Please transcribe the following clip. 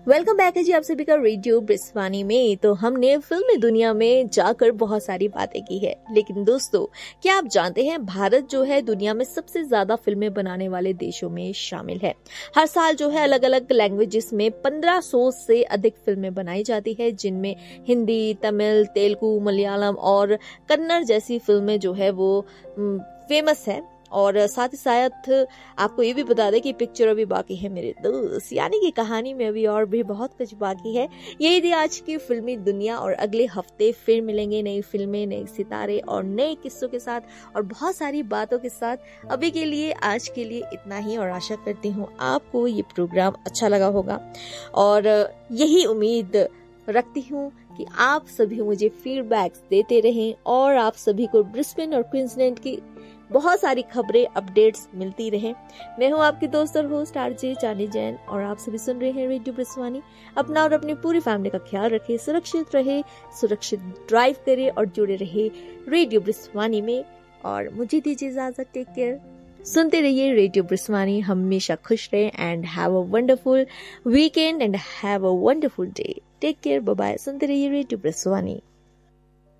Welcome back है जी आप सभी का रेडियो ब्रिस्वानी में। तो हमने फिल्मी दुनिया में जाकर बहुत सारी बातें की है, लेकिन दोस्तों क्या आप जानते हैं भारत जो है दुनिया में सबसे ज्यादा फिल्में बनाने वाले देशों में शामिल है। हर साल जो है अलग अलग लैंग्वेजेस में 1500 से अधिक फिल्में बनाई जाती है, जिनमें हिंदी, तमिल, तेलुगु, मलयालम और कन्नड़ जैसी फिल्में जो है वो फेमस है। और साथ ही साथ आपको ये भी बता दें कि पिक्चर अभी बाकी है मेरे दोस्त, यानी कि कहानी में अभी और भी बहुत कुछ बाकी है। यही थी आज की फिल्मी दुनिया और अगले हफ्ते फिर मिलेंगे नई फिल्में, नए सितारे और नए किस्सों के साथ और बहुत सारी बातों के साथ। अभी के लिए आज के लिए इतना ही और आशा करती हूँ आपको ये प्रोग्राम अच्छा लगा होगा और यही उम्मीद रखती हूँ कि आप सभी मुझे फीडबैक्स देते रहें और आप सभी को ब्रिस्बेन और क्वींसलैंड की बहुत सारी खबरें, अपडेट्स मिलती रहे। मैं हूं आपकी दोस्त और होस्ट आरजे चानी जैन और आप सभी सुन रहे हैं रेडियो ब्रिस्वानी। अपना और अपनी पूरी फैमिली का ख्याल रखें, सुरक्षित रहे, सुरक्षित ड्राइव करें और जुड़े रहे रेडियो ब्रिस्वानी में। और मुझे दीजिए इजाजत, टेक केयर। सुनते रहिए रेडियो ब्रिस्वानी, हमेशा खुश रहे and have a wonderful weekend and have a wonderful day. Take care, bye bye. सुनते रहिए रेडियो ब्रिस्वानी।